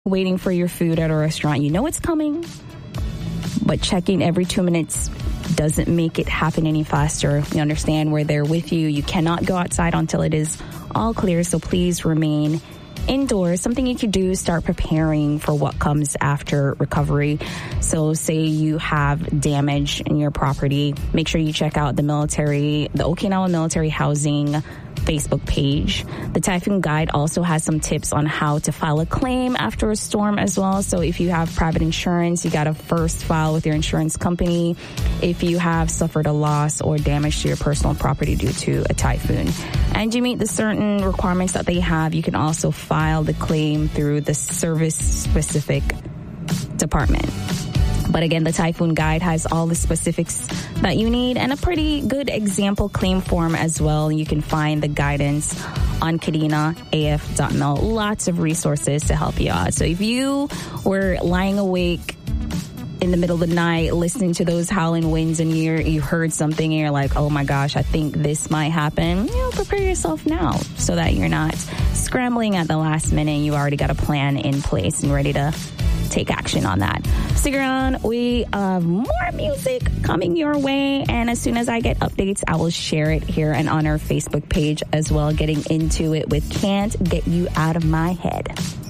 waiting for your food at a restaurant. You know it's coming, but checking every 2 minutes doesn't make it happen any faster. You understand, we're there with you. You cannot go outside until it is all clear, so please remain indoors. Something you could do, start preparing for what comes after recovery. So say you have damage in your property, make sure you check out the Okinawa Military Housing Facebook page. The Typhoon Guide also has some tips on how to file a claim after a storm as well. So if you have private insurance, you got to first file with your insurance company if you have suffered a loss or damage to your personal property due to a typhoon. And you meet the certain requirements that they have, you can also file the claim through the service-specific department. But again, the Typhoon Guide has all the specifics that you need and a pretty good example claim form as well. You can find the guidance on KadinaAF.mil. Lots of resources to help you out. So if you were lying awake in the middle of the night listening to those howling winds and you heard something and you're like, oh my gosh, I think this might happen, prepare yourself now so that you're not scrambling at the last minute. You already got a plan in place and ready to take action on that. Stick around. We have more music coming your way, and as soon as I get updates, I will share it here and on our Facebook page as well, getting into it with Can't Get You Out of My Head.